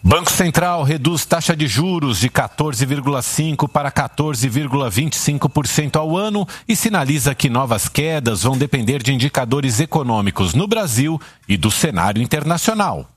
Banco Central reduz taxa de juros de 14,5% para 14,25% ao ano e sinaliza que novas quedas vão depender de indicadores econômicos no Brasil e do cenário internacional.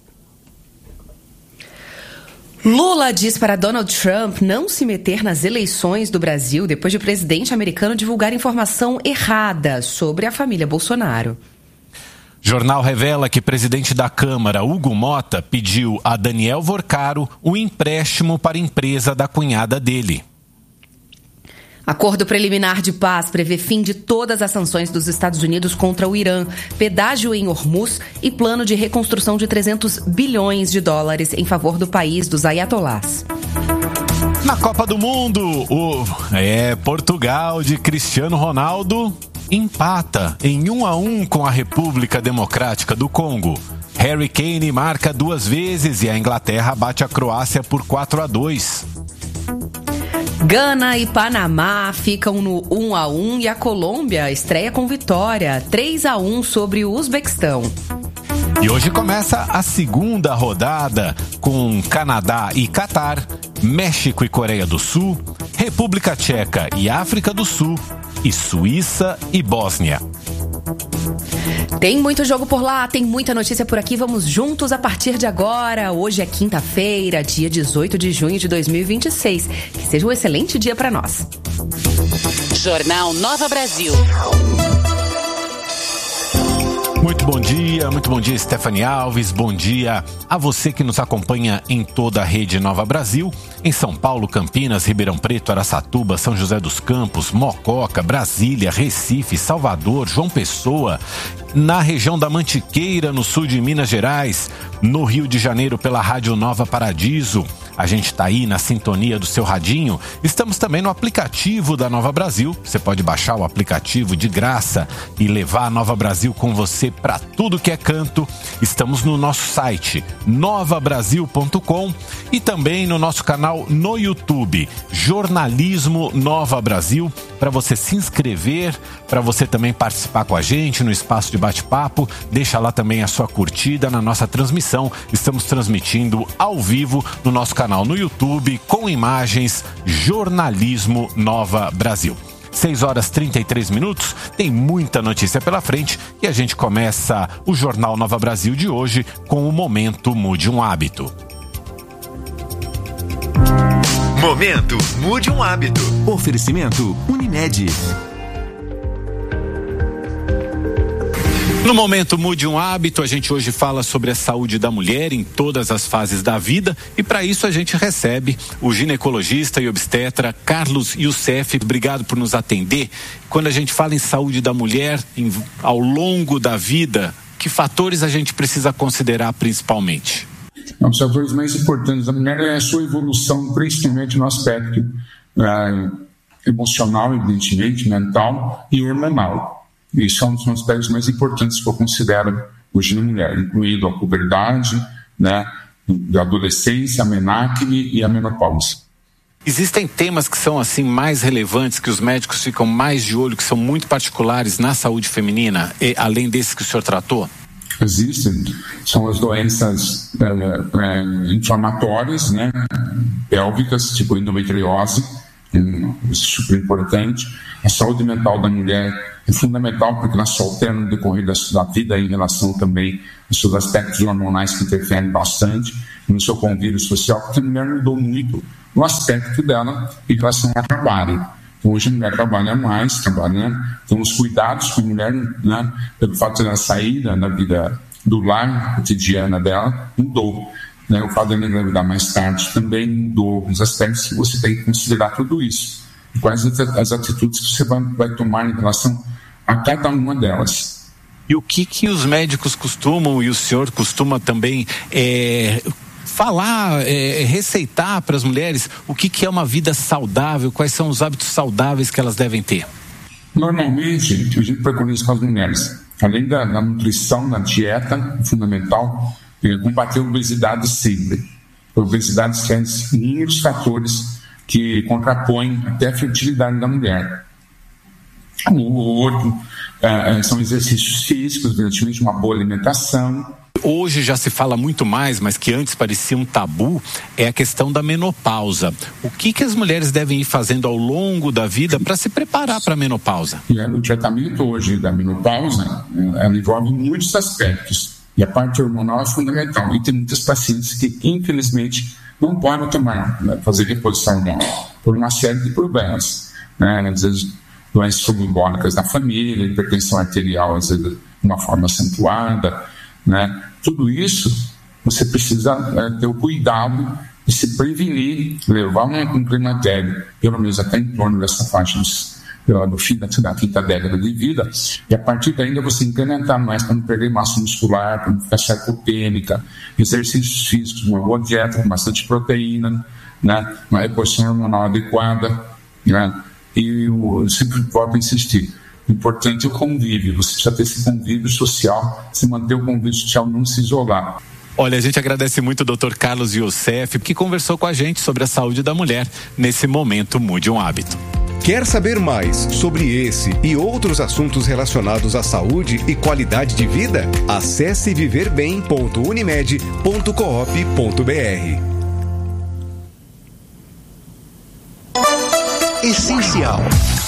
Lula diz para Donald Trump não se meter nas eleições do Brasil depois de o presidente americano divulgar informação errada sobre a família Bolsonaro. Jornal revela que presidente da Câmara, Hugo Mota, pediu a Daniel Vorcaro um empréstimo para a empresa da cunhada dele. Acordo preliminar de paz prevê fim de todas as sanções dos Estados Unidos contra o Irã, pedágio em Hormuz e plano de reconstrução de 300 bilhões de dólares em favor do país dos ayatolás. Na Copa do Mundo, Portugal de Cristiano Ronaldo empata em 1-1 com a República Democrática do Congo. Harry Kane marca 2 vezes e a Inglaterra bate a Croácia por 4-2. Gana e Panamá ficam no 1-1 e a Colômbia estreia com vitória 3-1 sobre o Uzbequistão. E hoje começa a segunda rodada com Canadá e Catar, México e Coreia do Sul, República Tcheca e África do Sul e Suíça e Bósnia. Tem muito jogo por lá, tem muita notícia por aqui, vamos juntos a partir de agora. Hoje é quinta-feira, dia 18 de junho de 2026. Que seja um excelente dia para nós. Jornal Nova Brasil. Muito bom dia, Stephanie Alves, bom dia a você que nos acompanha em toda a rede Nova Brasil, em São Paulo, Campinas, Ribeirão Preto, Araçatuba, São José dos Campos, Mococa, Brasília, Recife, Salvador, João Pessoa, na região da Mantiqueira, no sul de Minas Gerais, no Rio de Janeiro pela Rádio Nova Paradiso. A gente está aí na sintonia do seu radinho. Estamos também no aplicativo da Nova Brasil. Você pode baixar o aplicativo de graça e levar a Nova Brasil com você para tudo que é canto. Estamos no nosso site novabrasil.com e também no nosso canal no YouTube, Jornalismo Nova Brasil, para você se inscrever, para você também participar com a gente no espaço de bate-papo. Deixa lá também a sua curtida na nossa transmissão. Estamos transmitindo ao vivo no nosso canal no YouTube, com imagens, Jornalismo Nova Brasil. 6h33, tem muita notícia pela frente e a gente começa o Jornal Nova Brasil de hoje com o Momento Mude um Hábito. Momento Mude um Hábito. Oferecimento Unimed. No Momento Mude um Hábito, a gente hoje fala sobre a saúde da mulher em todas as fases da vida e para isso a gente recebe o ginecologista e obstetra Carlos Youssef. Obrigado por nos atender. Quando a gente fala em saúde da mulher ao longo da vida, que fatores a gente precisa considerar principalmente? Os fatores mais importantes da mulher é a sua evolução, principalmente no aspecto emocional, evidentemente, mental e hormonal. E são os aspectos mais importantes que eu considero hoje na mulher, incluindo a puberdade, né, a adolescência, a menarque e a menopausa. Existem temas que são assim mais relevantes, que os médicos ficam mais de olho, que são muito particulares na saúde feminina, além desses que o senhor tratou? Existem, são as doenças inflamatórias, né, pélvicas, tipo endometriose, super importante. A saúde mental da mulher é fundamental porque ela se altera no decorrer da vida em relação também aos seus aspectos hormonais que interferem bastante no seu convívio social, porque a mulher mudou muito no aspecto dela em relação ao trabalho. Então, hoje a mulher trabalha mais, então os cuidados com a mulher, né, pelo fato de ela sair da vida do lar cotidiana dela, mudou. Né, o fato de ela engravidar mais tarde também mudou os aspectos que você tem que considerar tudo isso. E quais as atitudes que você vai tomar em relação a cada uma delas. E o que os médicos costumam, e o senhor costuma também falar, receitar para as mulheres o que é uma vida saudável, quais são os hábitos saudáveis que elas devem ter? Normalmente, a gente preconiza com as mulheres, além da nutrição, da dieta, fundamental, combater a obesidade sempre. A obesidade tem inúmeros fatores que contrapõem até a fertilidade da mulher. O outro são exercícios físicos, evidentemente uma boa alimentação. Hoje já se fala muito mais, mas que antes parecia um tabu, é a questão da menopausa. O que as mulheres devem ir fazendo ao longo da vida para se preparar para a menopausa? O tratamento hoje da menopausa, ela envolve muitos aspectos. E a parte hormonal é fundamental. E tem muitos pacientes que, infelizmente, não podem fazer reposição hormonal por uma série de problemas. Às vezes, doenças trombólicas da família, hipertensão arterial, às vezes, de uma forma acentuada. Tudo isso, você precisa ter o cuidado de se prevenir, levar um climatério, pelo menos até em torno dessa faixa do fim da quinta década de vida, e a partir daí você incrementar mais para não perder massa muscular, para não ficar sarcopênica, exercícios físicos, uma boa dieta com bastante proteína, uma reposição hormonal adequada, e eu sempre volto a insistir, o importante é o convívio, você precisa ter esse convívio social, se manter o convívio social, não se isolar. Olha, a gente agradece muito o Dr. Carlos Youssef, que conversou com a gente sobre a saúde da mulher nesse Momento Mude um Hábito. Quer saber mais sobre esse e outros assuntos relacionados à saúde e qualidade de vida? Acesse viverbem.unimed.coop.br. Essencial.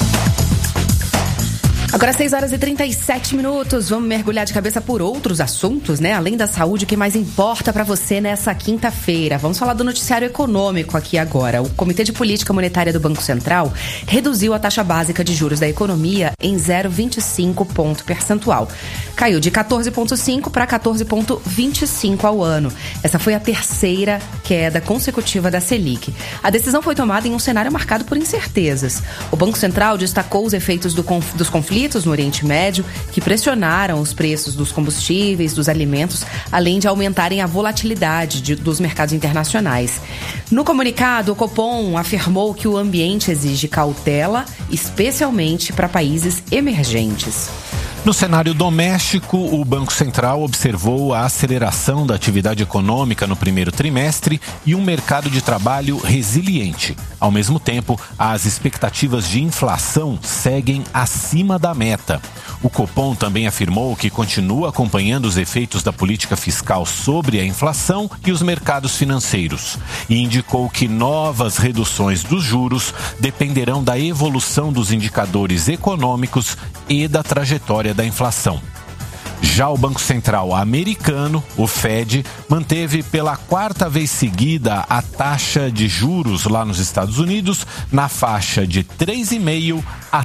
Agora 6h37, vamos mergulhar de cabeça por outros assuntos, além da saúde, o que mais importa para você nessa quinta-feira. Vamos falar do noticiário econômico aqui agora. O Comitê de Política Monetária do Banco Central reduziu a taxa básica de juros da economia em 0,25 ponto percentual. Caiu de 14,5 para 14,25 ao ano. Essa foi a terceira queda consecutiva da Selic. A decisão foi tomada em um cenário marcado por incertezas. O Banco Central destacou os efeitos dos conflitos no Oriente Médio, que pressionaram os preços dos combustíveis, dos alimentos, além de aumentarem a volatilidade dos mercados internacionais. No comunicado, o Copom afirmou que o ambiente exige cautela, especialmente para países emergentes. No cenário doméstico, o Banco Central observou a aceleração da atividade econômica no primeiro trimestre e um mercado de trabalho resiliente. Ao mesmo tempo, as expectativas de inflação seguem acima da meta. O Copom também afirmou que continua acompanhando os efeitos da política fiscal sobre a inflação e os mercados financeiros e indicou que novas reduções dos juros dependerão da evolução dos indicadores econômicos e da trajetória da inflação. Já o Banco Central americano, o Fed, manteve pela quarta vez seguida a taxa de juros lá nos Estados Unidos na faixa de 3,5% a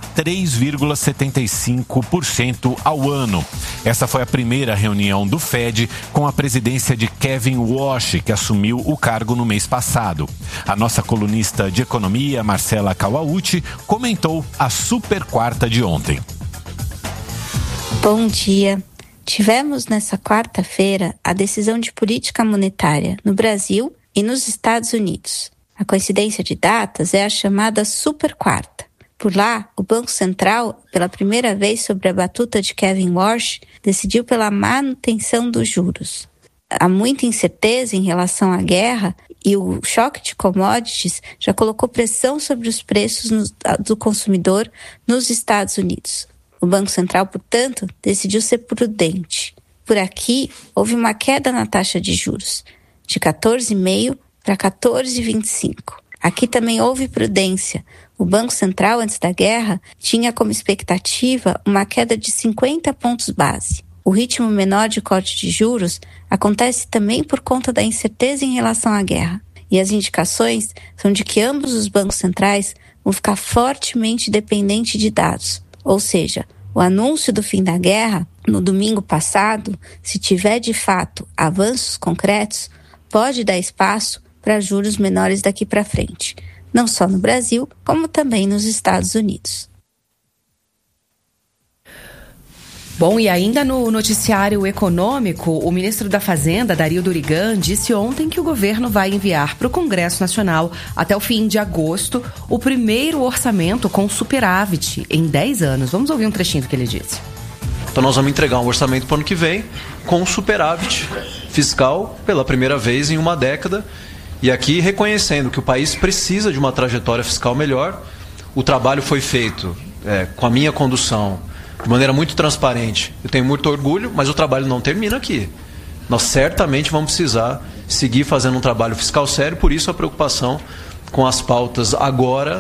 3,75% ao ano. Essa foi a primeira reunião do Fed com a presidência de Kevin Warsh, que assumiu o cargo no mês passado. A nossa colunista de economia, Marcela Kawauchi, comentou a super quarta de ontem. Bom dia. Tivemos nessa quarta-feira a decisão de política monetária no Brasil e nos Estados Unidos. A coincidência de datas é a chamada super quarta. Por lá, o Banco Central, pela primeira vez sob a batuta de Kevin Warsh, decidiu pela manutenção dos juros. Há muita incerteza em relação à guerra e o choque de commodities já colocou pressão sobre os preços do consumidor nos Estados Unidos. O Banco Central, portanto, decidiu ser prudente. Por aqui, houve uma queda na taxa de juros, de 14,5% para 14,25%. Aqui também houve prudência. O Banco Central, antes da guerra, tinha como expectativa uma queda de 50 pontos base. O ritmo menor de corte de juros acontece também por conta da incerteza em relação à guerra. E as indicações são de que ambos os bancos centrais vão ficar fortemente dependentes de dados. Ou seja, o anúncio do fim da guerra, no domingo passado, se tiver de fato avanços concretos, pode dar espaço para juros menores daqui para frente, não só no Brasil, como também nos Estados Unidos. Bom, e ainda no noticiário econômico, o ministro da Fazenda, Dario Durigan, disse ontem que o governo vai enviar para o Congresso Nacional, até o fim de agosto, o primeiro orçamento com superávit em 10 anos. Vamos ouvir um trechinho do que ele disse. Então nós vamos entregar um orçamento para o ano que vem com superávit fiscal pela primeira vez em uma década. E aqui reconhecendo que o país precisa de uma trajetória fiscal melhor. O trabalho foi feito com a minha condução de maneira muito transparente. Eu tenho muito orgulho, mas o trabalho não termina aqui. nós certamente vamos precisar seguir fazendo um trabalho fiscal sério, por isso a preocupação com as pautas agora.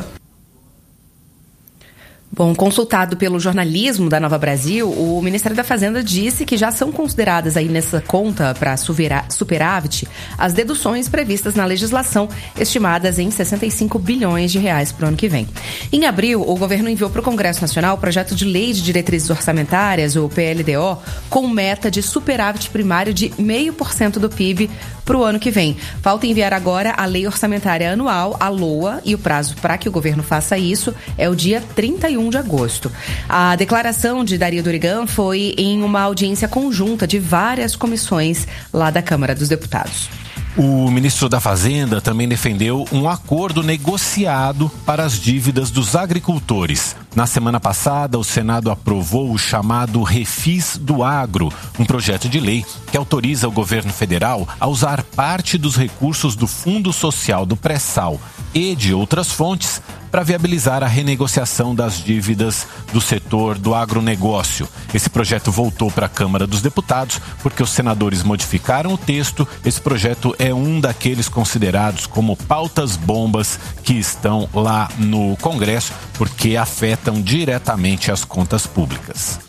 Bom, consultado pelo jornalismo da Nova Brasil, o Ministério da Fazenda disse que já são consideradas aí nessa conta para superávit as deduções previstas na legislação, estimadas em 65 bilhões de reais para o ano que vem. Em abril, o governo enviou para o Congresso Nacional o projeto de Lei de Diretrizes Orçamentárias, o PLDO, com meta de superávit primário de 0,5% do PIB para o ano que vem. Falta enviar agora a Lei Orçamentária Anual, a LOA, e o prazo para que o governo faça isso é o dia 31 de agosto. A declaração de Dario Dorigan foi em uma audiência conjunta de várias comissões lá da Câmara dos Deputados. O ministro da Fazenda também defendeu um acordo negociado para as dívidas dos agricultores. Na semana passada, o Senado aprovou o chamado Refis do Agro, um projeto de lei que autoriza o governo federal a usar parte dos recursos do Fundo Social do Pré-Sal e de outras fontes para viabilizar a renegociação das dívidas do setor do agronegócio. Esse projeto voltou para a Câmara dos Deputados porque os senadores modificaram o texto. Esse projeto é um daqueles considerados como pautas bombas que estão lá no Congresso porque afetam diretamente as contas públicas.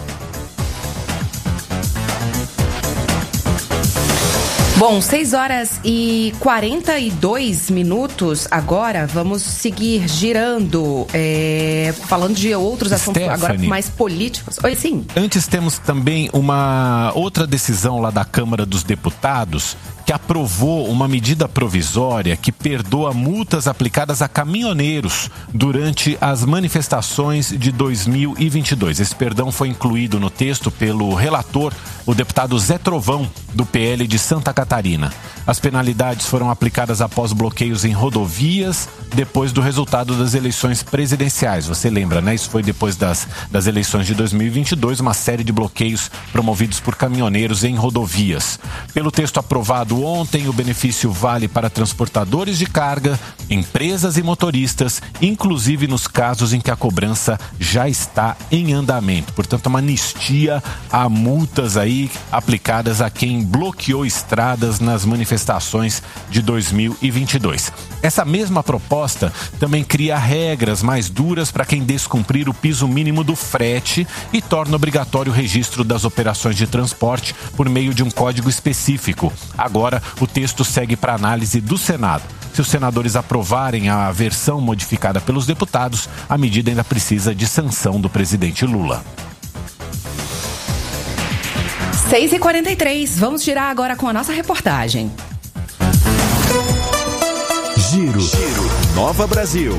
Bom, 6h42 agora, vamos seguir girando, falando de outros assuntos agora mais políticos. Oi, sim. Antes temos também uma outra decisão lá da Câmara dos Deputados que aprovou uma medida provisória que perdoa multas aplicadas a caminhoneiros durante as manifestações de 2022. Esse perdão foi incluído no texto pelo relator, o deputado Zé Trovão, do PL de Santa Catarina. As penalidades foram aplicadas após bloqueios em rodovias, depois do resultado das eleições presidenciais. Você lembra, né? Isso foi depois das eleições de 2022, uma série de bloqueios promovidos por caminhoneiros em rodovias. Pelo texto aprovado ontem, o benefício vale para transportadores de carga, empresas e motoristas, inclusive nos casos em que a cobrança já está em andamento. Portanto, uma anistia a multas aí aplicadas a quem bloqueou estradas nas manifestações de 2022. Essa mesma proposta também cria regras mais duras para quem descumprir o piso mínimo do frete e torna obrigatório o registro das operações de transporte por meio de um código específico. Agora, o texto segue para análise do Senado. Se os senadores aprovarem a versão modificada pelos deputados, a medida ainda precisa de sanção do presidente Lula. 6h43, vamos girar agora com a nossa reportagem. Giro Nova Brasil.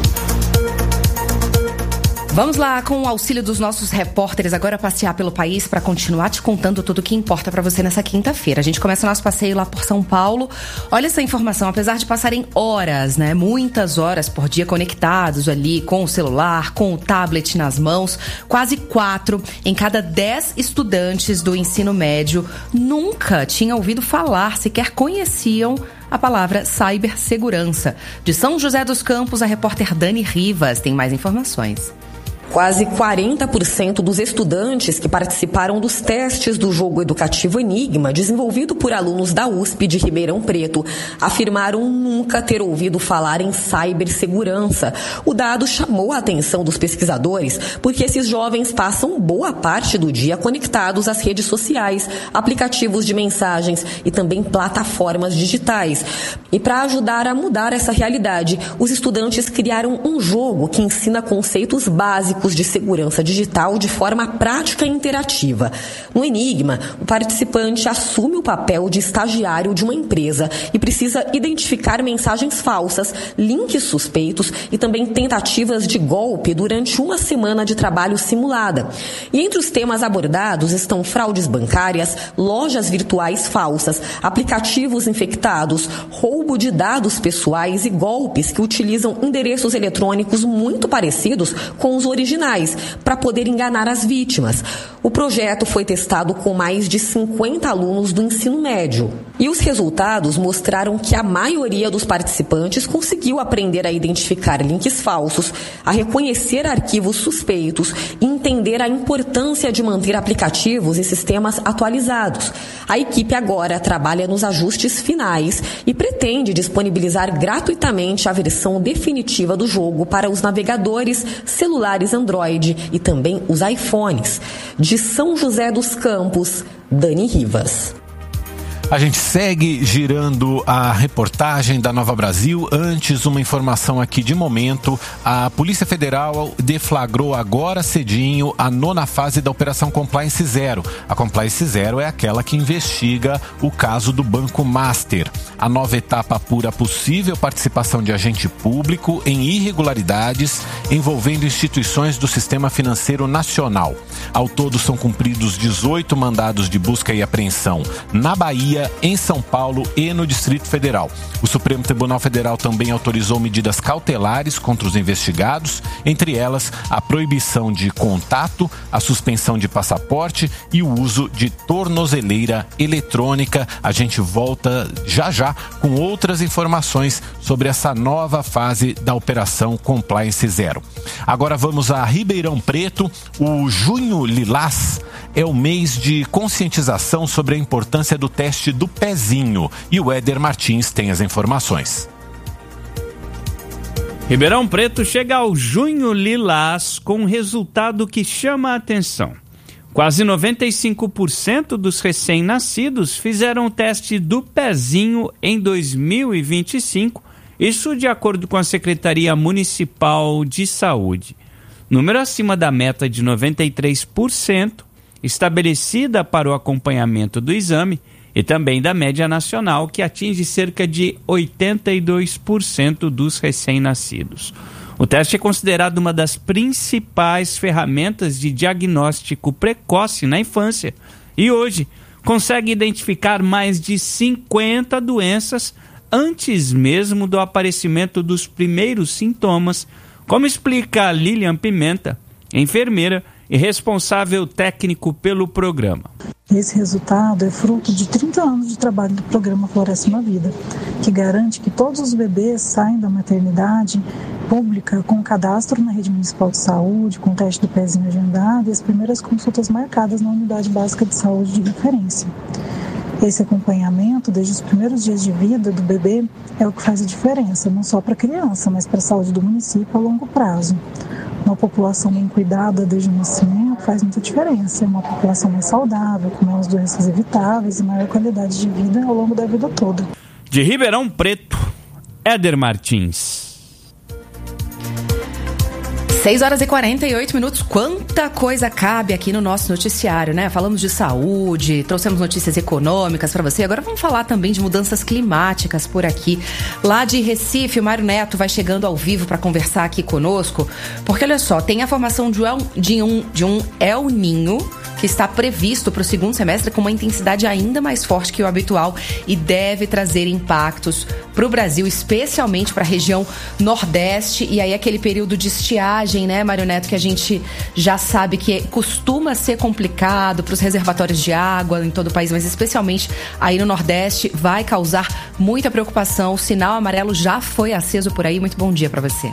Vamos lá, com o auxílio dos nossos repórteres, agora passear pelo país para continuar te contando tudo o que importa para você nessa quinta-feira. A gente começa o nosso passeio lá por São Paulo. Olha essa informação, apesar de passarem horas, né, muitas horas por dia conectados ali com o celular, com o tablet nas mãos, quase 4 em cada 10 estudantes do ensino médio nunca tinham ouvido falar, sequer conheciam a palavra cibersegurança. De São José dos Campos, a repórter Dani Rivas tem mais informações. Quase 40% dos estudantes que participaram dos testes do jogo educativo Enigma, desenvolvido por alunos da USP de Ribeirão Preto, afirmaram nunca ter ouvido falar em cibersegurança. O dado chamou a atenção dos pesquisadores porque esses jovens passam boa parte do dia conectados às redes sociais, aplicativos de mensagens e também plataformas digitais. E para ajudar a mudar essa realidade, os estudantes criaram um jogo que ensina conceitos básicos de segurança digital de forma prática e interativa. No Enigma, o participante assume o papel de estagiário de uma empresa e precisa identificar mensagens falsas, links suspeitos e também tentativas de golpe durante uma semana de trabalho simulada. E entre os temas abordados estão fraudes bancárias, lojas virtuais falsas, aplicativos infectados, roubo de dados pessoais e golpes que utilizam endereços eletrônicos muito parecidos com os originais para poder enganar as vítimas. O projeto foi testado com mais de 50 alunos do ensino médio. E os resultados mostraram que a maioria dos participantes conseguiu aprender a identificar links falsos, a reconhecer arquivos suspeitos e entender a importância de manter aplicativos e sistemas atualizados. A equipe agora trabalha nos ajustes finais e pretende disponibilizar gratuitamente a versão definitiva do jogo para os navegadores, celulares Android e também os iPhones. De São José dos Campos, Dani Rivas. A gente segue girando a reportagem da Nova Brasil. Antes, uma informação aqui de momento. A Polícia Federal deflagrou agora cedinho a 9ª fase da Operação Compliance Zero. A Compliance Zero é aquela que investiga o caso do Banco Master. A nova etapa apura a possível participação de agente público em irregularidades envolvendo instituições do sistema financeiro nacional. Ao todo, são cumpridos 18 mandados de busca e apreensão na Bahia, em São Paulo e no Distrito Federal. O Supremo Tribunal Federal também autorizou medidas cautelares contra os investigados, entre elas a proibição de contato, a suspensão de passaporte e o uso de tornozeleira eletrônica. A gente volta já com outras informações sobre essa nova fase da Operação Compliance Zero. Agora vamos a Ribeirão Preto. O Junho Lilás é o mês de conscientização sobre a importância do teste do pezinho. E o Éder Martins tem as informações. Ribeirão Preto chega ao Junho Lilás com um resultado que chama a atenção. Quase 95% dos recém-nascidos fizeram o teste do pezinho em 2025, isso de acordo com a Secretaria Municipal de Saúde. Número acima da meta de 93%, estabelecida para o acompanhamento do exame, e também da média nacional, que atinge cerca de 82% dos recém-nascidos. O teste é considerado uma das principais ferramentas de diagnóstico precoce na infância e hoje consegue identificar mais de 50 doenças antes mesmo do aparecimento dos primeiros sintomas, como explica Lilian Pimenta, enfermeira e responsável técnico pelo programa. Esse resultado é fruto de 30 anos de trabalho do programa Floresce uma Vida, que garante que todos os bebês saem da maternidade pública com cadastro na rede municipal de saúde, com o teste do pezinho agendado e as primeiras consultas marcadas na unidade básica de saúde de referência. Esse acompanhamento, desde os primeiros dias de vida do bebê, é o que faz a diferença, não só para a criança, mas para a saúde do município a longo prazo. Uma população bem cuidada desde o nascimento faz muita diferença. É uma população mais saudável, com menos doenças evitáveis e maior qualidade de vida ao longo da vida toda. De Ribeirão Preto, Éder Martins. 6h48. Quanta coisa cabe aqui no nosso noticiário, né? Falamos de saúde, trouxemos notícias econômicas para você. Agora vamos falar também de mudanças climáticas por aqui. Lá de Recife, o Mário Neto vai chegando ao vivo para conversar aqui conosco. Porque, olha só, tem a formação de um El Niño que está previsto para o segundo semestre com uma intensidade ainda mais forte que o habitual e deve trazer impactos para o Brasil, especialmente para a região Nordeste. E aí aquele período de estiagem, né, Mário Neto, que a gente já sabe que costuma ser complicado para os reservatórios de água em todo o país, mas especialmente aí no Nordeste, vai causar muita preocupação. O sinal amarelo já foi aceso por aí. Muito bom dia para você.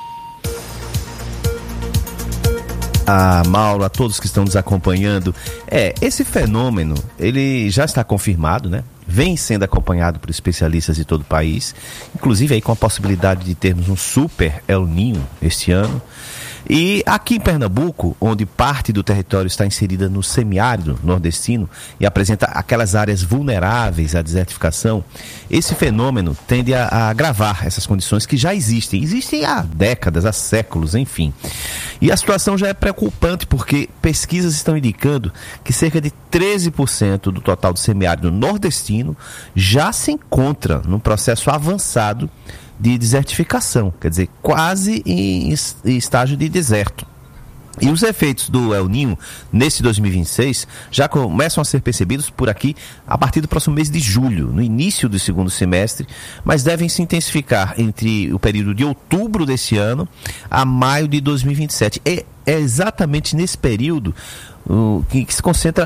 A Mauro, a todos que estão nos acompanhando, esse fenômeno, ele já está confirmado, né? Vem sendo acompanhado por especialistas de todo o país, inclusive aí com a possibilidade de termos um super El Niño este ano. E aqui em Pernambuco, onde parte do território está inserida no semiárido nordestino e apresenta aquelas áreas vulneráveis à desertificação, esse fenômeno tende a agravar essas condições que já existem há décadas, há séculos, enfim. E a situação já é preocupante porque pesquisas estão indicando que cerca de 13% do total do semiárido nordestino já se encontra num processo avançado de desertificação, quer dizer, quase em estágio de deserto. E os efeitos do El Niño nesse 2026 já começam a ser percebidos por aqui a partir do próximo mês de julho, no início do segundo semestre, mas devem se intensificar entre o período de outubro desse ano a maio de 2027. É exatamente nesse período que se concentra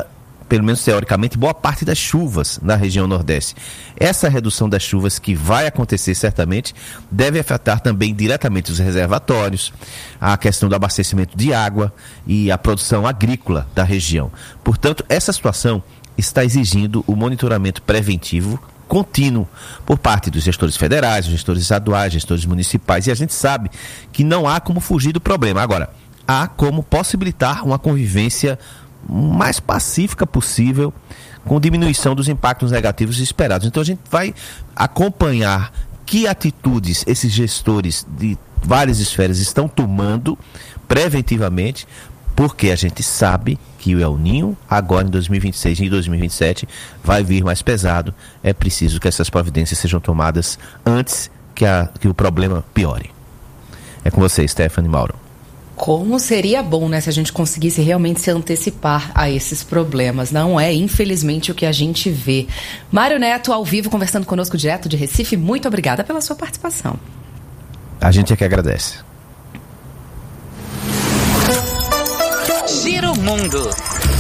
pelo menos teoricamente, boa parte das chuvas na região Nordeste. Essa redução das chuvas que vai acontecer certamente deve afetar também diretamente os reservatórios, a questão do abastecimento de água e a produção agrícola da região. Portanto, essa situação está exigindo o monitoramento preventivo contínuo por parte dos gestores federais, gestores estaduais, gestores municipais, e a gente sabe que não há como fugir do problema. Agora, há como possibilitar uma convivência mais pacífica possível, com diminuição dos impactos negativos esperados. Então a gente vai acompanhar que atitudes esses gestores de várias esferas estão tomando preventivamente, porque a gente sabe que o El Niño, agora em 2026 e em 2027, vai vir mais pesado. É preciso que essas providências sejam tomadas antes que o problema piore. É com você, Stephanie, Mauro. Como seria bom, né, se a gente conseguisse realmente se antecipar a esses problemas. Não é, infelizmente, o que a gente vê. Mário Neto, ao vivo, conversando conosco direto de Recife, muito obrigada pela sua participação. A gente é que agradece. Giro Mundo.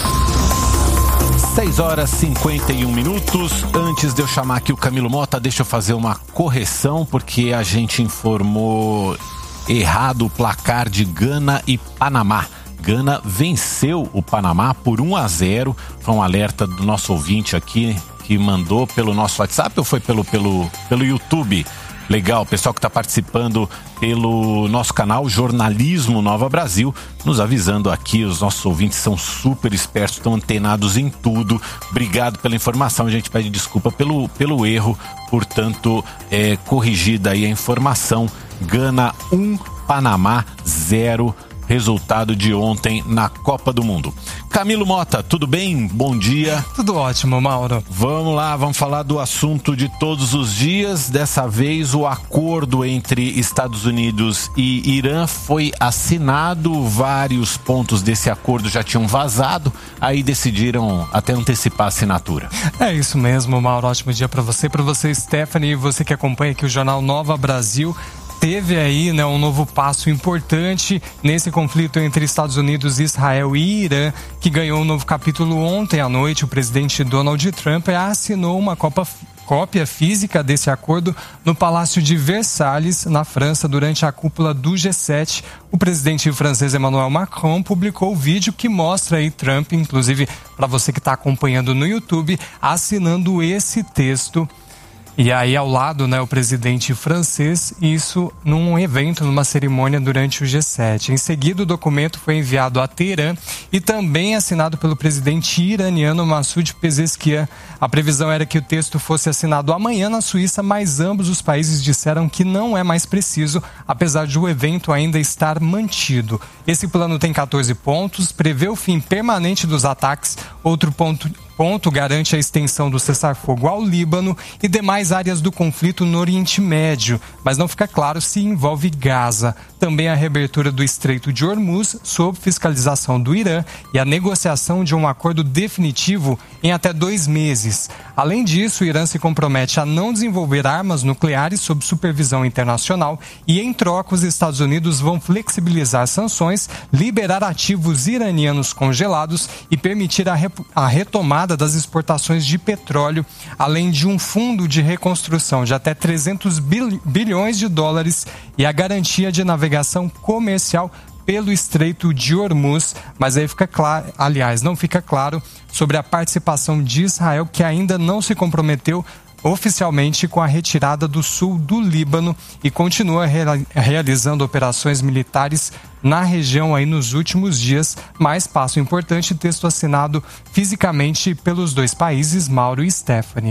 6h51. Antes de eu chamar aqui o Camilo Mota, deixa eu fazer uma correção, porque a gente informou errado o placar de Gana e Panamá. Gana venceu o Panamá por 1-0. Foi um alerta do nosso ouvinte aqui, que mandou pelo nosso WhatsApp ou foi pelo YouTube? Legal, o pessoal que está participando pelo nosso canal Jornalismo Nova Brasil, nos avisando aqui, os nossos ouvintes são super espertos, estão antenados em tudo. Obrigado pela informação, a gente pede desculpa pelo erro, portanto, corrigida aí a informação. Gana 1, Panamá 0, resultado de ontem na Copa do Mundo. Camilo Mota, tudo bem? Bom dia. Tudo ótimo, Mauro. Vamos lá, vamos falar do assunto de todos os dias. Dessa vez, o acordo entre Estados Unidos e Irã foi assinado. Vários pontos desse acordo já tinham vazado, aí decidiram até antecipar a assinatura. É isso mesmo, Mauro. Ótimo dia para você, Stephanie, e você que acompanha aqui o Jornal Nova Brasil. Teve aí, né, um novo passo importante nesse conflito entre Estados Unidos, Israel e Irã, que ganhou um novo capítulo ontem à noite. O presidente Donald Trump assinou uma cópia física desse acordo no Palácio de Versalhes, na França, durante a cúpula do G7. O presidente francês Emmanuel Macron publicou o vídeo que mostra aí Trump, inclusive para você que está acompanhando no YouTube, assinando esse texto. E aí ao lado, né, o presidente francês, isso num evento, numa cerimônia durante o G7. Em seguida, o documento foi enviado a Teherã e também assinado pelo presidente iraniano Massoud Pezeshkian. A previsão era que o texto fosse assinado amanhã na Suíça, mas ambos os países disseram que não é mais preciso, apesar de o evento ainda estar mantido. Esse plano tem 14 pontos, prevê o fim permanente dos ataques. Outro ponto garante a extensão do cessar-fogo ao Líbano e demais áreas do conflito no Oriente Médio, mas não fica claro se envolve Gaza. Também a reabertura do Estreito de Hormuz, sob fiscalização do Irã, e a negociação de um acordo definitivo em até 2 meses. Além disso, o Irã se compromete a não desenvolver armas nucleares sob supervisão internacional e, em troca, os Estados Unidos vão flexibilizar sanções, liberar ativos iranianos congelados e permitir a retomada das exportações de petróleo, além de um fundo de reconstrução de até 300 bilhões de dólares e a garantia de navegação comercial pelo Estreito de Hormuz. Mas aí fica claro, não fica claro sobre a participação de Israel, que ainda não se comprometeu oficialmente com a retirada do sul do Líbano e continua realizando operações militares na região aí nos últimos dias. Mais passo importante, texto assinado fisicamente pelos 2 países, Mauro e Stephanie.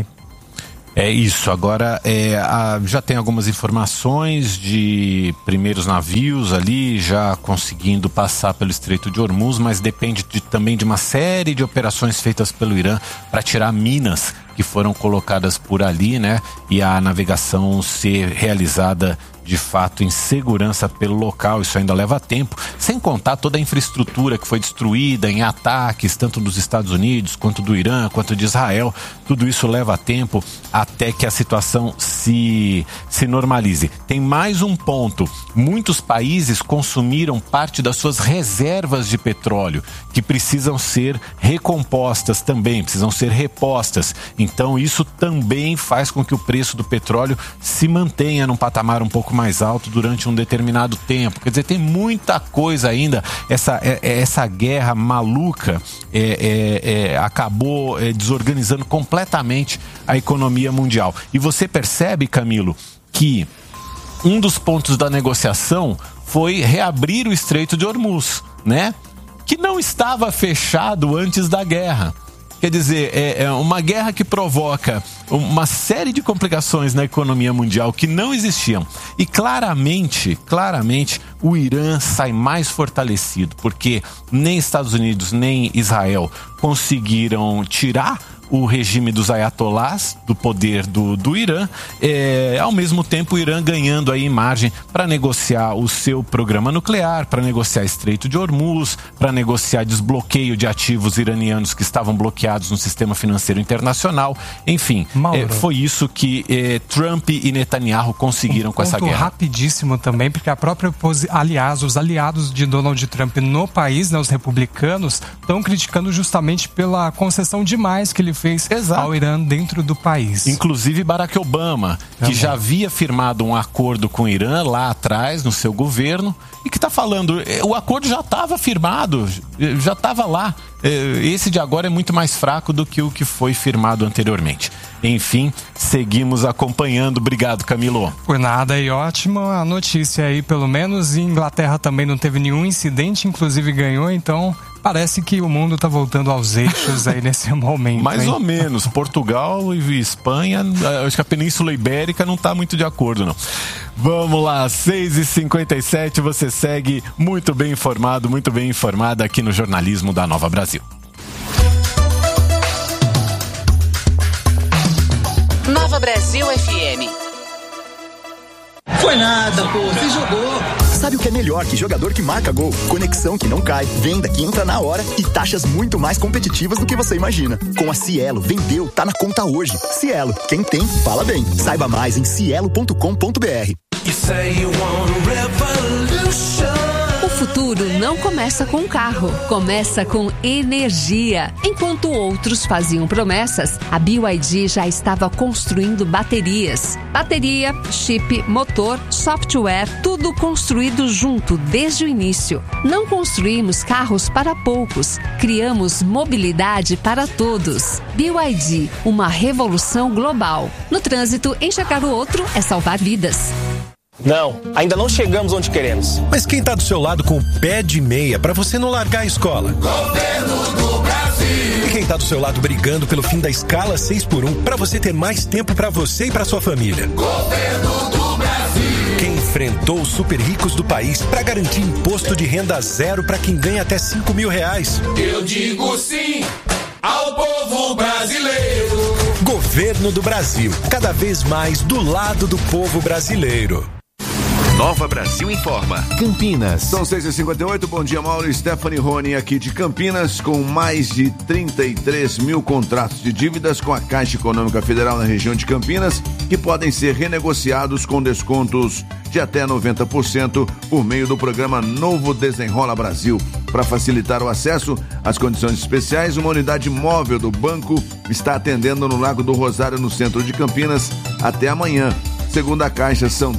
É isso, agora já tem algumas informações de primeiros navios ali já conseguindo passar pelo Estreito de Hormuz, mas depende também de uma série de operações feitas pelo Irã para tirar minas que foram colocadas por ali, né? E a navegação ser realizada de fato em segurança pelo local. Isso ainda leva tempo, sem contar toda a infraestrutura que foi destruída em ataques, tanto dos Estados Unidos, quanto do Irã, quanto de Israel. Tudo isso leva tempo até que a situação se se normalize. Tem mais um ponto. Muitos países consumiram parte das suas reservas de petróleo, que precisam ser recompostas também, precisam ser repostas. Então isso também faz com que o preço do petróleo se mantenha num patamar um pouco mais alto durante um determinado tempo. Quer dizer, tem muita coisa ainda. Essa guerra maluca acabou desorganizando completamente a economia mundial. E você percebe, Camilo, que um dos pontos da negociação foi reabrir o Estreito de Hormuz, né? Que não estava fechado antes da guerra. Quer dizer, é uma guerra que provoca uma série de complicações na economia mundial que não existiam. E claramente, o Irã sai mais fortalecido, porque nem Estados Unidos nem Israel conseguiram tirar o regime dos ayatolás do poder do Irã, ao mesmo tempo o Irã ganhando aí margem para negociar o seu programa nuclear, para negociar Estreito de Hormuz, para negociar desbloqueio de ativos iranianos que estavam bloqueados no sistema financeiro internacional. Enfim, foi isso que Trump e Netanyahu conseguiram com essa guerra. Rapidíssimo também, porque a própria os aliados de Donald Trump no país, né, os republicanos, estão criticando justamente pela concessão demais que ele fez ao Irã dentro do país. Inclusive Barack Obama, que já havia firmado um acordo com o Irã lá atrás, no seu governo, e que está falando, o acordo já estava firmado, já estava lá. Esse de agora é muito mais fraco do que o que foi firmado anteriormente. Enfim, seguimos acompanhando. Obrigado, Camilo. Por nada, e ótima a notícia aí, pelo menos. Em Inglaterra também não teve nenhum incidente, inclusive ganhou, então parece que o mundo está voltando aos eixos aí nesse momento. Mais ou menos. Portugal e Espanha, acho que a Península Ibérica não está muito de acordo, não. Vamos lá, 6h57, você segue muito bem informado, muito bem informada aqui no Jornalismo da Nova Brasil. Nova Brasil FM. Foi nada, pô, você jogou. Sabe o que é melhor que jogador que marca gol? Conexão que não cai, venda que entra na hora e taxas muito mais competitivas do que você imagina. Com a Cielo, vendeu, tá na conta hoje. Cielo, quem tem, fala bem. Saiba mais em cielo.com.br. O futuro não começa com um carro, começa com energia. Enquanto outros faziam promessas, a BYD já estava construindo baterias. Bateria, chip, motor, software, tudo construído junto desde o início. Não construímos carros para poucos, criamos mobilidade para todos. BYD, uma revolução global. No trânsito, enxergar o outro é salvar vidas. Não, ainda não chegamos onde queremos. Mas quem tá do seu lado com o pé de meia pra você não largar a escola? Governo do Brasil. E quem tá do seu lado brigando pelo fim da escala 6x1 pra você ter mais tempo pra você e pra sua família? Governo do Brasil. Quem enfrentou os super ricos do país pra garantir imposto de renda zero pra quem ganha até R$5.000? Eu digo sim ao povo brasileiro. Governo do Brasil, cada vez mais do lado do povo brasileiro. Nova Brasil informa. Campinas. São 6h58, bom dia, Mauro. Stephanie Rony aqui de Campinas, com mais de 33 mil contratos de dívidas com a Caixa Econômica Federal na região de Campinas, que podem ser renegociados com descontos de até 90% por meio do programa Novo Desenrola Brasil. Para facilitar o acesso às condições especiais, uma unidade móvel do banco está atendendo no Lago do Rosário, no centro de Campinas, até amanhã. Segundo a Caixa, são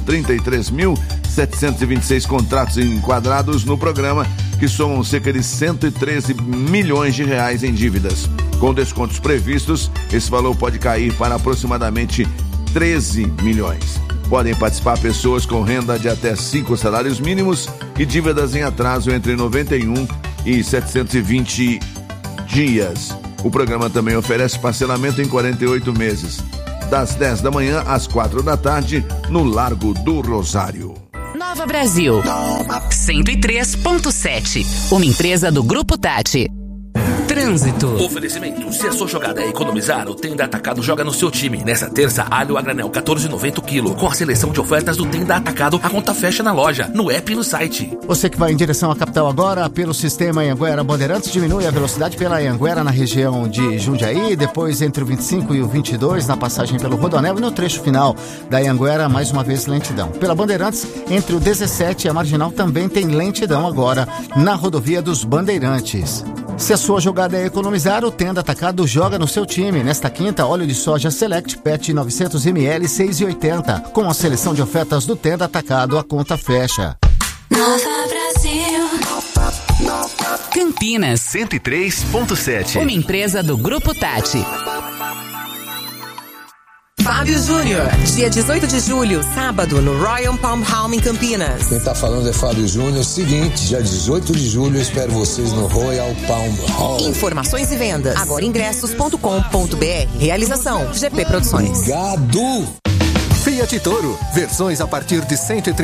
33.726 contratos enquadrados no programa, que somam cerca de 113 milhões de reais em dívidas. Com descontos previstos, esse valor pode cair para aproximadamente 13 milhões. Podem participar pessoas com renda de até 5 salários mínimos e dívidas em atraso entre 91 e 720 dias. O programa também oferece parcelamento em 48 meses. Das 10 da manhã às 4 da tarde, no Largo do Rosário. Nova Brasil, 103.7, uma empresa do Grupo Tati. Trânsito. Oferecimento. Se a sua jogada é economizar, o Tenda Atacado joga no seu time. Nesta terça, alho a granel 14,90 o quilo. Com a seleção de ofertas do Tenda Atacado, a conta fecha na loja, no app e no site. Você que vai em direção à capital agora, pelo sistema Anhanguera Bandeirantes, diminui a velocidade pela Anhanguera na região de Jundiaí, depois entre o 25 e o 22 na passagem pelo Rodoanel e no trecho final da Anhanguera, mais uma vez lentidão. Pela Bandeirantes, entre o 17 e a Marginal também tem lentidão agora na rodovia dos Bandeirantes. Se a sua jogada é economizar, o Tenda Atacado joga no seu time. Nesta quinta, óleo de soja Select PET 900ml 6,80. Com a seleção de ofertas do Tenda Atacado, a conta fecha. Nova Brasil. Campinas 103.7. Uma empresa do Grupo Tati. Fábio Júnior, dia 18 de julho, sábado, no Royal Palm Home em Campinas. Quem tá falando é Fábio Júnior. Seguinte, dia 18 de julho, eu espero vocês no Royal Palm Home. Informações e vendas, agoraingressos.com.br. Realização, GP Produções. Gado! Fiat Toro, versões a partir de R$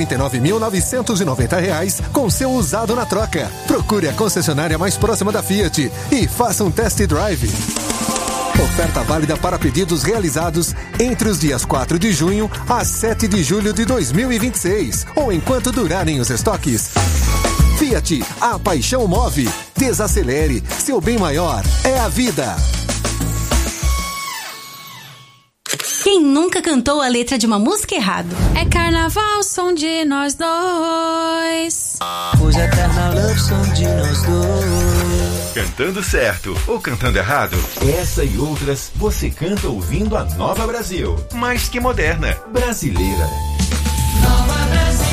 139.990 com seu usado na troca. Procure a concessionária mais próxima da Fiat e faça um test drive. Oferta válida para pedidos realizados entre os dias 4 de junho a 7 de julho de 2026 ou enquanto durarem os estoques. Fiat, a paixão move. Desacelere, seu bem maior é a vida. Quem nunca cantou a letra de uma música errado? É carnaval, som de nós dois. Hoje é carnaval, som de nós dois. Cantando certo ou cantando errado? Essa e outras você canta ouvindo a Nova Brasil. Mais que moderna, brasileira. Nova Brasil.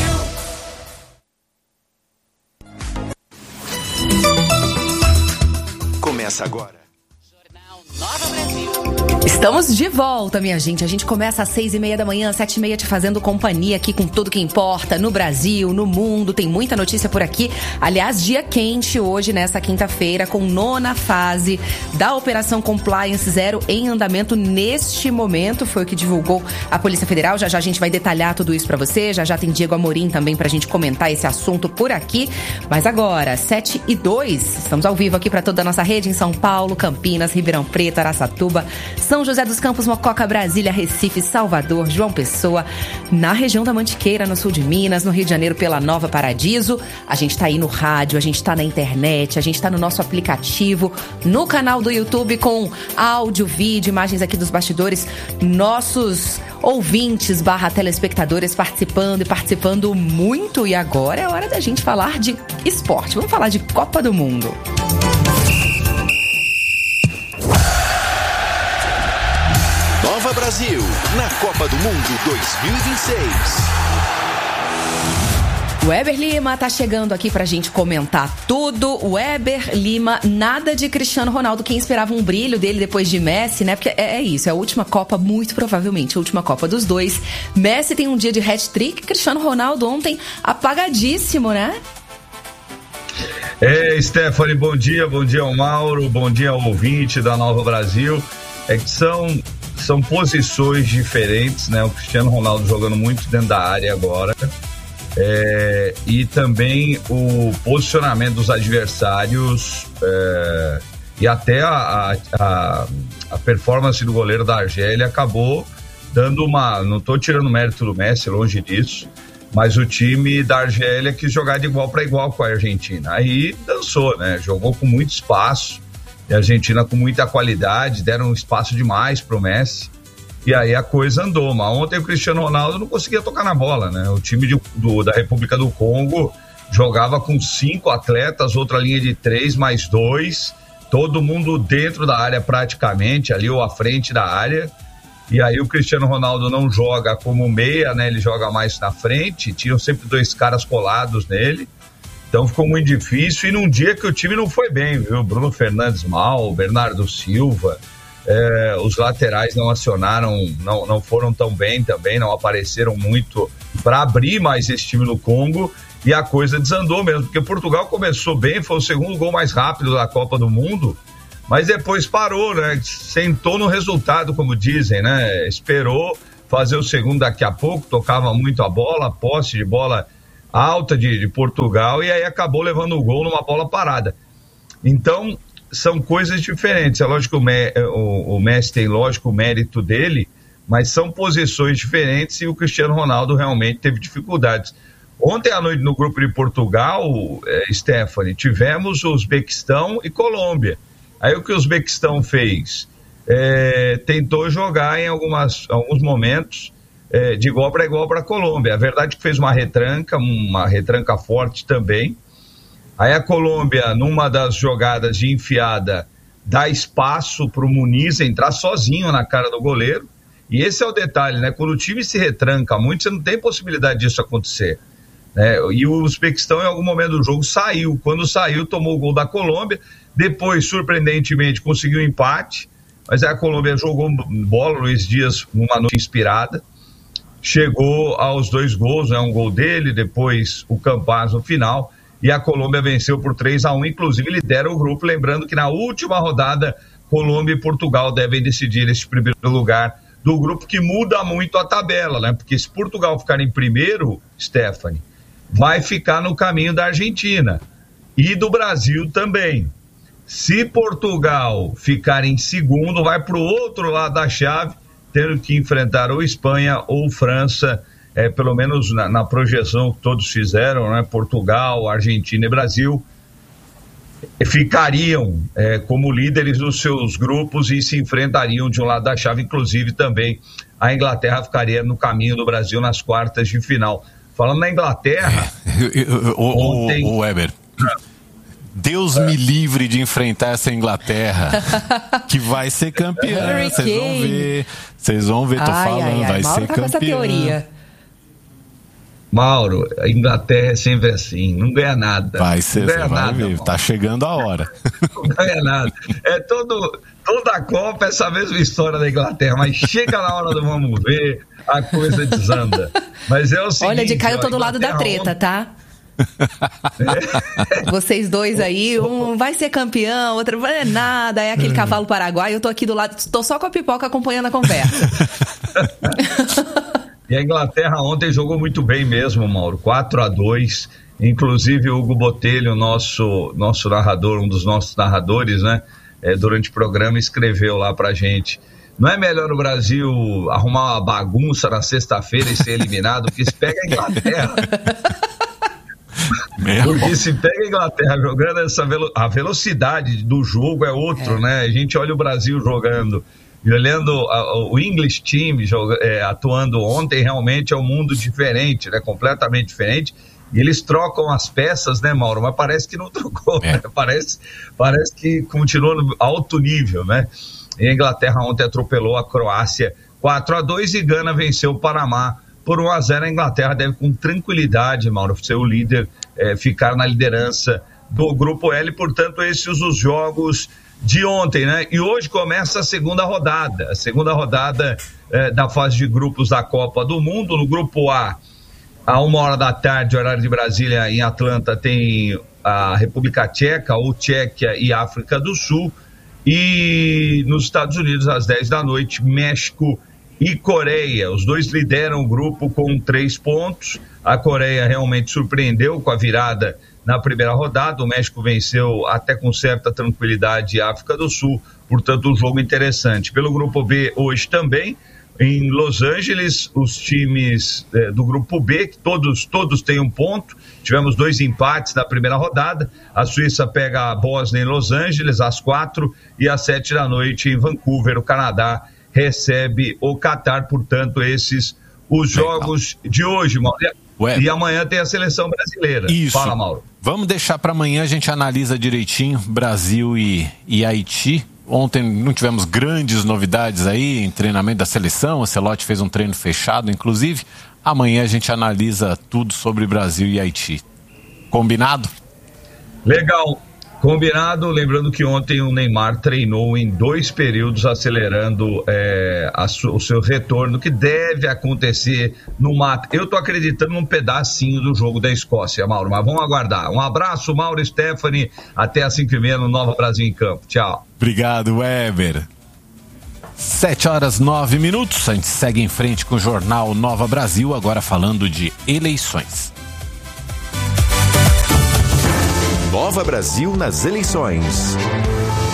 Começa agora. Nova Brasil. Estamos de volta, minha gente. A gente começa às 6h30 da manhã, 7h30, te fazendo companhia aqui com tudo que importa no Brasil, no mundo. Tem muita notícia por aqui. Aliás, dia quente hoje, nessa quinta-feira, com 9ª fase da Operação Compliance Zero em andamento neste momento. Foi o que divulgou a Polícia Federal. Já já a gente vai detalhar tudo isso pra você. Já já tem Diego Amorim também pra gente comentar esse assunto por aqui. Mas agora, 7h02, estamos ao vivo aqui pra toda a nossa rede em São Paulo, Campinas, Ribeirão Preto, Araçatuba, São José dos Campos, Mococa, Brasília, Recife, Salvador, João Pessoa, na região da Mantiqueira, no sul de Minas, no Rio de Janeiro, pela Nova Paradiso. A gente tá aí no rádio, a gente tá na internet, a gente tá no nosso aplicativo, no canal do YouTube com áudio, vídeo, imagens aqui dos bastidores, nossos ouvintes / telespectadores participando muito. E agora é hora da gente falar de esporte. Vamos falar de Copa do Mundo. Nova Brasil, na Copa do Mundo 2026. Weber Lima tá chegando aqui pra gente comentar tudo. Weber Lima, nada de Cristiano Ronaldo. Quem esperava um brilho dele depois de Messi, né? Porque é isso, é a última Copa, muito provavelmente, a última Copa dos dois. Messi tem um dia de hat-trick, Cristiano Ronaldo ontem apagadíssimo, né? Stephanie, bom dia ao Mauro, bom dia ao ouvinte da Nova Brasil. É que são posições diferentes, né? O Cristiano Ronaldo jogando muito dentro da área agora. E também o posicionamento dos adversários e até a performance do goleiro da Argélia acabou dando não estou tirando mérito do Messi, longe disso, mas o time da Argélia quis jogar de igual para igual com a Argentina, aí dançou, né? Jogou com muito espaço, e a Argentina com muita qualidade, deram um espaço demais pro Messi, e aí a coisa andou. Mas ontem o Cristiano Ronaldo não conseguia tocar na bola, né? O time da República do Congo jogava com 5 atletas, outra linha de 3 mais 2, todo mundo dentro da área praticamente, ali ou à frente da área, e aí o Cristiano Ronaldo não joga como meia, né? Ele joga mais na frente, tinham sempre 2 caras colados nele, então ficou muito difícil, e num dia que o time não foi bem, viu? Bruno Fernandes mal, Bernardo Silva, os laterais não acionaram, não foram tão bem também, não apareceram muito para abrir mais esse time do Congo, e a coisa desandou mesmo, porque Portugal começou bem, foi o segundo gol mais rápido da Copa do Mundo, mas depois parou, né? Sentou no resultado, como dizem, né? Esperou fazer o segundo daqui a pouco, tocava muito a bola, posse de bola alta de Portugal, e aí acabou levando o gol numa bola parada. Então, são coisas diferentes. É lógico que o Messi tem, lógico, o mérito dele, mas são posições diferentes e o Cristiano Ronaldo realmente teve dificuldades. Ontem à noite, no grupo de Portugal, Stephanie, tivemos o Uzbequistão e Colômbia. Aí o que o Uzbequistão fez? Tentou jogar em alguns momentos de igual para a Colômbia. A verdade é que fez uma retranca forte também. Aí a Colômbia, numa das jogadas de enfiada, dá espaço para o Muniz entrar sozinho na cara do goleiro. E esse é o detalhe, né? Quando o time se retranca muito, você não tem possibilidade disso acontecer. E o Uzbequistão, em algum momento do jogo, saiu. Quando saiu, tomou o gol da Colômbia. Depois, surpreendentemente, conseguiu um empate. Mas aí a Colômbia jogou bola, Luiz Dias, numa noite inspirada. Chegou aos 2 gols, um gol dele, depois o Campaz no final. E a Colômbia venceu por 3-1, inclusive lidera o grupo. Lembrando que na última rodada, Colômbia e Portugal devem decidir esse primeiro lugar do grupo, que muda muito a tabela, né? Porque se Portugal ficar em primeiro, Stephanie, vai ficar no caminho da Argentina e do Brasil também. Se Portugal ficar em segundo, vai para o outro lado da chave, tendo que enfrentar ou Espanha ou França, pelo menos na projeção que todos fizeram, né? Portugal, Argentina e Brasil ficariam como líderes dos seus grupos e se enfrentariam de um lado da chave. Inclusive também a Inglaterra ficaria no caminho do Brasil nas quartas de final. Falando na Inglaterra... O Weber, Deus me livre de enfrentar essa Inglaterra, que vai ser campeã. Vocês vão ver, tô falando, vai ser campeã. Essa teoria. Mauro, a Inglaterra é sempre assim, não ganha nada. Vai ser, você vai ver, tá chegando a hora. Não ganha nada. Toda a Copa é essa mesma história da Inglaterra, mas chega na hora do vamos ver, a coisa desanda. Mas é o seguinte... Olha, de Caio, eu tô do lado da treta, tá? Vocês dois aí, um vai ser campeão, outro não é nada, é aquele cavalo paraguaio, eu tô aqui do lado, tô só com a pipoca acompanhando a conversa. E a Inglaterra ontem jogou muito bem mesmo, Mauro, 4-2, inclusive o Hugo Botelho, nosso narrador, um dos nossos narradores, né, durante o programa, escreveu lá pra gente: não é melhor o Brasil arrumar uma bagunça na sexta-feira e ser eliminado, porque se pega a Inglaterra... Porque se pega a Inglaterra jogando a velocidade do jogo é outro, né? A gente olha o Brasil jogando e olhando o English Team atuando ontem, realmente é um mundo diferente, né? Completamente diferente. E eles trocam as peças, né, Mauro? Mas parece que não trocou, né? Parece que continua no alto nível, né? E a Inglaterra ontem atropelou a Croácia 4-2 e Gana venceu o Panamá por 1-0. A Inglaterra deve com tranquilidade, Mauro, ser o líder, ficar na liderança do Grupo L. Portanto, esses os jogos de ontem, né? E hoje começa a segunda rodada da fase de grupos da Copa do Mundo. No Grupo A, à 1h da tarde, horário de Brasília, em Atlanta, tem a República Tcheca, ou Tchequia e África do Sul. E nos Estados Unidos, às 10 da noite, México e Coreia. Os dois lideram o grupo com 3 pontos. A Coreia realmente surpreendeu com a virada na primeira rodada. O México venceu até com certa tranquilidade a África do Sul. Portanto, um jogo interessante. Pelo grupo B, hoje também, em Los Angeles, os times do grupo B, que todos têm um ponto. Tivemos 2 empates na primeira rodada. A Suíça pega a Bósnia em Los Angeles às 4 e às 7 da noite em Vancouver, o Canadá recebe o Catar. Portanto, esses os jogos de hoje, Mauro. E amanhã tem a seleção brasileira. Isso. Fala, Mauro. Vamos deixar para amanhã, a gente analisa direitinho Brasil e Haiti. Ontem não tivemos grandes novidades aí em treinamento da seleção. O Ancelotti fez um treino fechado, inclusive. Amanhã a gente analisa tudo sobre Brasil e Haiti. Combinado? Legal. Combinado, lembrando que ontem o Neymar treinou em 2 períodos, acelerando o seu retorno, que deve acontecer no mata. Eu tô acreditando num pedacinho do jogo da Escócia, Mauro, mas vamos aguardar. Um abraço, Mauro e Stephanie, até às 5h30 no Nova Brasil em Campo. Tchau. Obrigado, Weber. 7h09, a gente segue em frente com o Jornal Nova Brasil, agora falando de eleições. Nova Brasil nas eleições.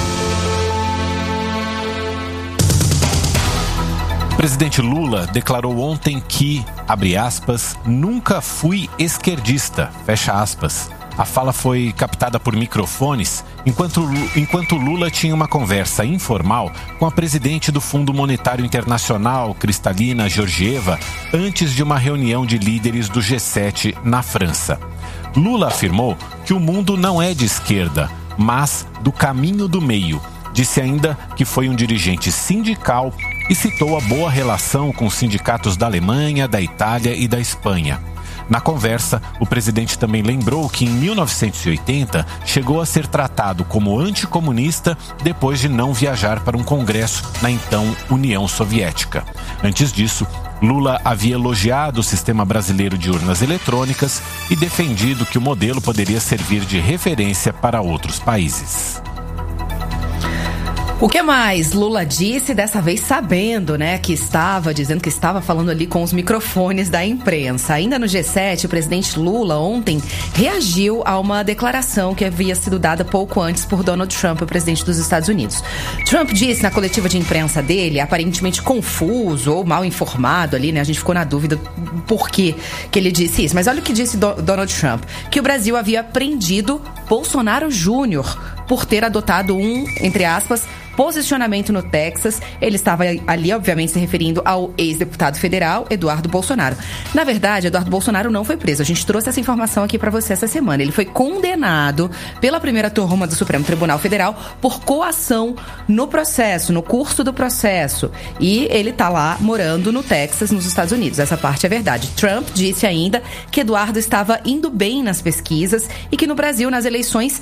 presidente Lula declarou ontem que, abre aspas, nunca fui esquerdista, fecha aspas. A fala foi captada por microfones enquanto Lula tinha uma conversa informal com a presidente do Fundo Monetário Internacional, Kristalina Georgieva, antes de uma reunião de líderes do G7 na França. Lula afirmou que o mundo não é de esquerda, mas do caminho do meio. Disse ainda que foi um dirigente sindical e citou a boa relação com os sindicatos da Alemanha, da Itália e da Espanha. Na conversa, o presidente também lembrou que em 1980 chegou a ser tratado como anticomunista depois de não viajar para um congresso na então União Soviética. Antes disso, Lula havia elogiado o sistema brasileiro de urnas eletrônicas e defendido que o modelo poderia servir de referência para outros países. O que mais Lula disse, dessa vez sabendo, né, dizendo que estava falando ali com os microfones da imprensa. Ainda no G7, o presidente Lula ontem reagiu a uma declaração que havia sido dada pouco antes por Donald Trump, o presidente dos Estados Unidos. Trump disse na coletiva de imprensa dele, aparentemente confuso ou mal informado ali, né, a gente ficou na dúvida por que ele disse isso. Mas olha o que disse Donald Trump, que o Brasil havia prendido Bolsonaro Júnior por ter adotado entre aspas, posicionamento no Texas. Ele estava ali, obviamente, se referindo ao ex-deputado federal, Eduardo Bolsonaro. Na verdade, Eduardo Bolsonaro não foi preso. A gente trouxe essa informação aqui para você essa semana. Ele foi condenado pela primeira turma do Supremo Tribunal Federal por coação no processo, no curso do processo. E ele está lá morando no Texas, nos Estados Unidos. Essa parte é verdade. Trump disse ainda que Eduardo estava indo bem nas pesquisas e que no Brasil, nas eleições,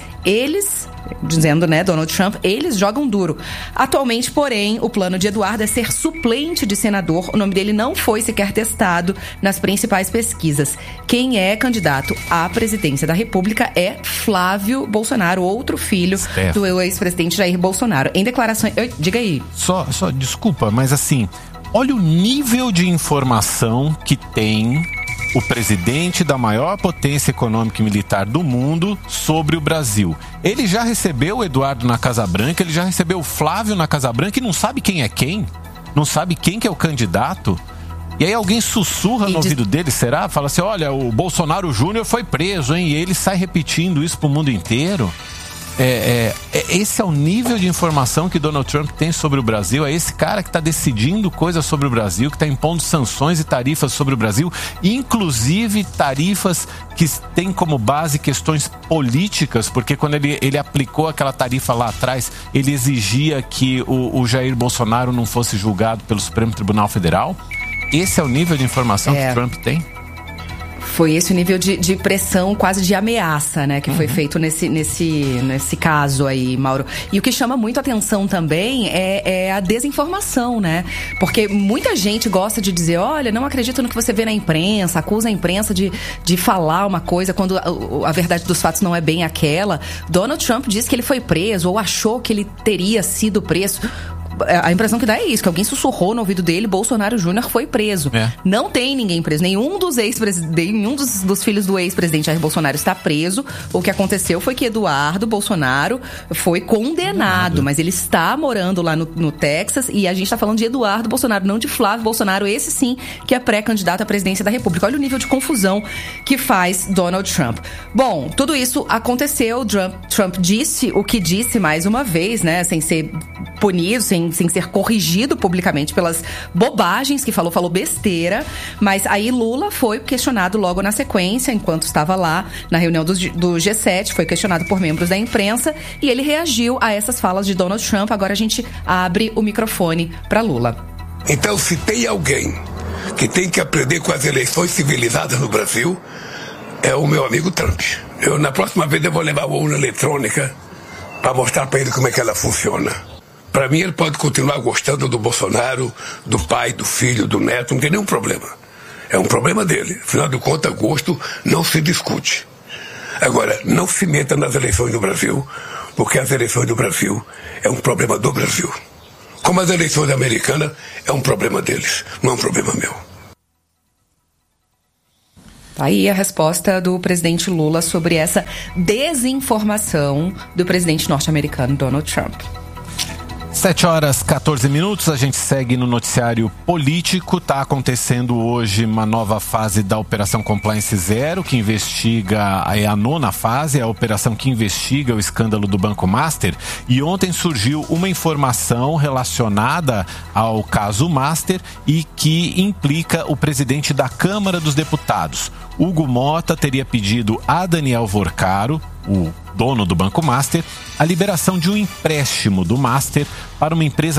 dizendo, né, Donald Trump, eles jogam duro. Atualmente, porém, o plano de Eduardo é ser suplente de senador. O nome dele não foi sequer testado nas principais pesquisas. Quem é candidato à presidência da República é Flávio Bolsonaro, outro filho do ex-presidente Jair Bolsonaro. Em declarações... Diga aí. Só, desculpa, mas assim, olha o nível de informação que tem o presidente da maior potência econômica e militar do mundo sobre o Brasil. Ele já recebeu o Eduardo na Casa Branca, ele já recebeu o Flávio na Casa Branca e não sabe quem é quem? Não sabe quem que é o candidato? E aí alguém sussurra no ouvido dele, será? Fala assim, olha, o Bolsonaro Júnior foi preso, hein? E ele sai repetindo isso pro mundo inteiro. Esse é o nível de informação que Donald Trump tem sobre o Brasil. É esse cara que está decidindo coisas sobre o Brasil, que está impondo sanções e tarifas sobre o Brasil, inclusive tarifas que têm como base questões políticas, porque quando ele aplicou aquela tarifa lá atrás, ele exigia que o Jair Bolsonaro não fosse julgado pelo Supremo Tribunal Federal. Esse é o nível de informação que Trump tem? Foi esse o nível de pressão, quase de ameaça, né, que foi feito nesse caso aí, Mauro. E o que chama muito atenção também é a desinformação, né? Porque muita gente gosta de dizer, olha, não acredito no que você vê na imprensa, acusa a imprensa de falar uma coisa quando a verdade dos fatos não é bem aquela. Donald Trump disse que ele foi preso ou achou que ele teria sido preso. A impressão que dá é isso, que alguém sussurrou no ouvido dele, Bolsonaro Júnior foi preso. Não tem ninguém preso, nenhum dos filhos do ex-presidente Jair Bolsonaro está preso. O que aconteceu foi que Eduardo Bolsonaro foi condenado, mas ele está morando lá no Texas, e a gente está falando de Eduardo Bolsonaro, não de Flávio Bolsonaro, esse sim que é pré-candidato à presidência da República. Olha o nível de confusão que faz Donald Trump. Bom, tudo isso aconteceu, Trump disse o que disse mais uma vez, né, sem ser punido, sem ser corrigido publicamente pelas bobagens que falou besteira, mas aí Lula foi questionado logo na sequência, enquanto estava lá na reunião do G7, foi questionado por membros da imprensa e ele reagiu a essas falas de Donald Trump. Agora a gente abre o microfone para Lula. Então, se tem alguém que tem que aprender com as eleições civilizadas no Brasil, é o meu amigo Trump. Na próxima vez eu vou levar uma urna eletrônica para mostrar para ele como é que ela funciona. Para mim, ele pode continuar gostando do Bolsonaro, do pai, do filho, do neto, não tem nenhum problema. É um problema dele. Afinal de contas, gosto não se discute. Agora, não se meta nas eleições do Brasil, porque as eleições do Brasil é um problema do Brasil. Como as eleições americanas, é um problema deles, não é um problema meu. Aí a resposta do presidente Lula sobre essa desinformação do presidente norte-americano Donald Trump. 7h14, a gente segue no noticiário político. Está acontecendo hoje uma nova fase da Operação Compliance Zero, que investiga, é a 9ª fase, a operação que investiga o escândalo do Banco Master. E ontem surgiu uma informação relacionada ao caso Master e que implica o presidente da Câmara dos Deputados. Hugo Mota teria pedido a Daniel Vorcaro, o dono do Banco Master, a liberação de um empréstimo do Master para uma empresa